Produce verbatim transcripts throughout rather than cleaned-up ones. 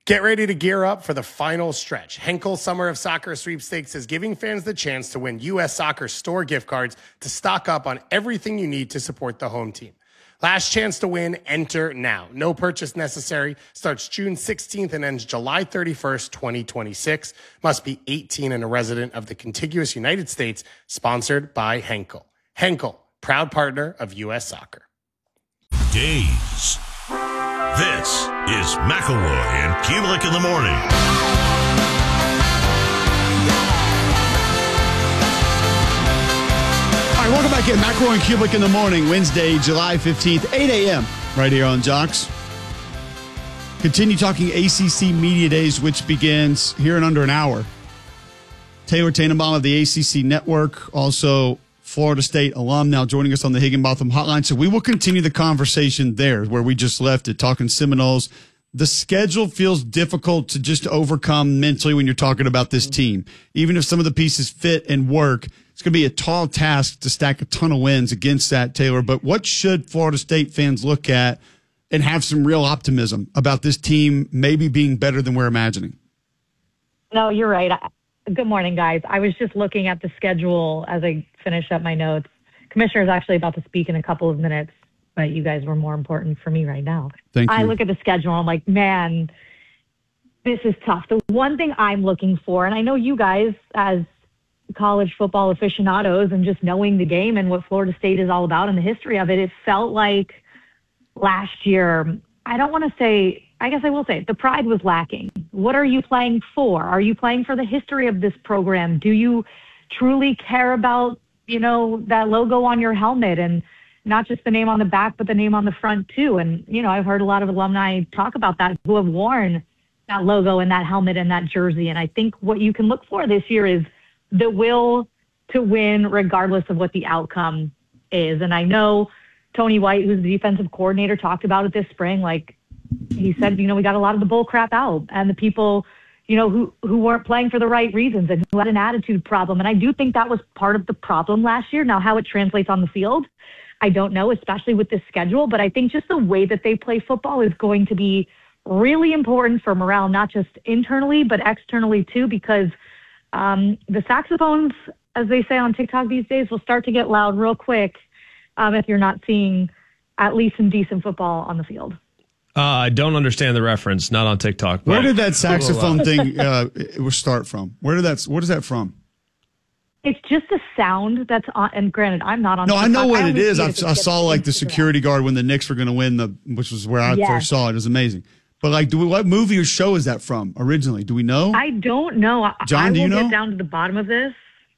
Get ready to gear up for the final stretch. Henkel Summer of Soccer Sweepstakes is giving fans the chance to win U S Soccer store gift cards to stock up on everything you need to support the home team. Last chance to win, enter now. No purchase necessary. Starts June sixteenth and ends July thirty-first, twenty twenty-six. Must be eighteen and a resident of the contiguous United States. Sponsored by Henkel. Henkel, proud partner of U S Soccer. Days. This is McElroy and Kubelik in the morning. All right, welcome back in McElroy and Kubelik in the morning, Wednesday, July fifteenth, eight a.m., right here on Jocks. Continue talking A C C Media Days, which begins here in under an hour. Taylor Tannenbaum of the A C C Network, also Florida State alum, now joining us on the Higginbotham Hotline. So we will continue the conversation there where we just left it, talking Seminoles. The schedule feels difficult to just overcome mentally when you're talking about this team. Even if some of the pieces fit and work, it's going to be a tall task to stack a ton of wins against that, Taylor. But what should Florida State fans look at and have some real optimism about this team maybe being better than we're imagining? No, you're right. Good morning, guys. I was just looking at the schedule as I finished up my notes. Commissioner is actually about to speak in a couple of minutes, but you guys were more important for me right now. Thank you. I look at the schedule, I'm like, man, this is tough. The one thing I'm looking for, and I know you guys as college football aficionados and just knowing the game and what Florida State is all about and the history of it, it felt like last year, I don't want to say, I guess I will say, the pride was lacking. What are you playing for? Are you playing for the history of this program? Do you truly care about, you know, that logo on your helmet and not just the name on the back, but the name on the front too? And, you know, I've heard a lot of alumni talk about that who have worn that logo and that helmet and that jersey. And I think what you can look for this year is the will to win regardless of what the outcome is. And I know Tony White, who's the defensive coordinator, talked about it this spring. Like he said, you know, we got a lot of the bull crap out and the people, you know, who, who weren't playing for the right reasons and who had an attitude problem. And I do think that was part of the problem last year. Now, how it translates on the field, I don't know, especially with this schedule. But I think just the way that they play football is going to be really important for morale, not just internally, but externally too, because um, the saxophones, as they say on TikTok these days, will start to get loud real quick um, if you're not seeing at least some decent football on the field. Uh, I don't understand the reference. Not on TikTok. Where did that saxophone thing uh, start from? Where did that? What is that from? It's just a sound that's on. And granted, I'm not on. No, TikTok. I know what I it is. I, I saw like the Instagram. security guard when the Knicks were going to win the, which was where I Yes. first saw it. It was amazing. But like, do we, what movie or show is that from originally? Do we know? I don't know. I, John, I do will you know? get down to the bottom of this.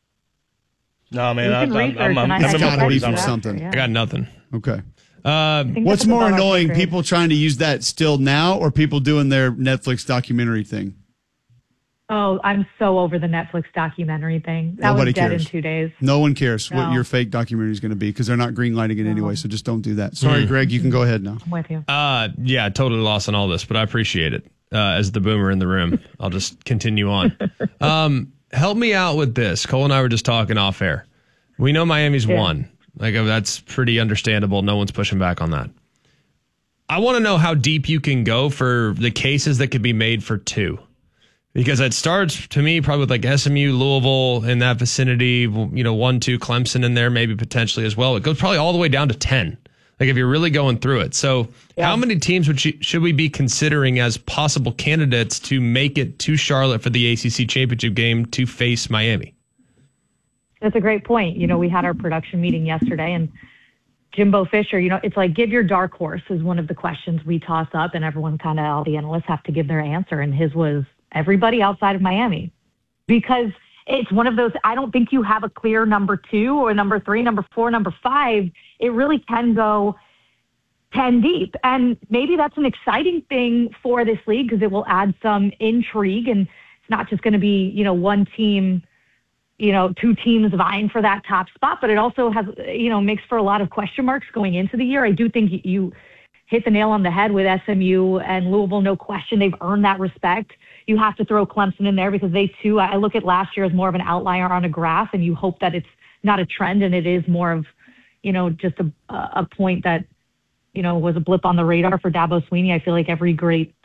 No, man. You I, can I'm, research I'm, I'm, and I I'm It's have got to be questions from after, something. yeah. I got nothing. Okay. Uh, I think What's that's more above our annoying, pay grade. people trying to use that still now or people doing their Netflix documentary thing? Oh, I'm so over the Netflix documentary thing. That Nobody was dead cares. in two days. No one cares what No. your fake documentary is going to be because they're not greenlighting it No. anyway, so just don't do that. Sorry, Greg, you can go ahead now. I'm with you. uh, yeah, totally lost on all this, but I appreciate it. Uh, as the boomer in the room, I'll just continue on. Um, help me out with this. Cole and I were just talking off air. We know Miami's Yeah. won. Like that's pretty understandable. No one's pushing back on that. I want to know how deep you can go for the cases that could be made for two. Because it starts, to me, probably with like S M U, Louisville in that vicinity, you know, one, two, Clemson in there, maybe potentially as well. It goes probably all the way down to ten. Like if you're really going through it. So Yeah. how many teams would you, should we be considering as possible candidates to make it to Charlotte for the A C C championship game to face Miami? That's a great point. You know, we had our production meeting yesterday and Jimbo Fisher, you know, it's like give your dark horse is one of the questions we toss up and everyone kind of, all the analysts have to give their answer. And his was everybody outside of Miami because it's one of those, I don't think you have a clear number two or number three, number four, number five. It really can go ten deep. And maybe that's an exciting thing for this league because it will add some intrigue and it's not just going to be, you know, one team, you know, two teams vying for that top spot, but it also has, you know, makes for a lot of question marks going into the year. I do think you hit the nail on the head with S M U and Louisville, no question. They've earned that respect. You have to throw Clemson in there because they too, I look at last year as more of an outlier on a graph and you hope that it's not a trend and it is more of, you know, just a, a point that, you know, was a blip on the radar for Dabo Sweeney. I feel like every great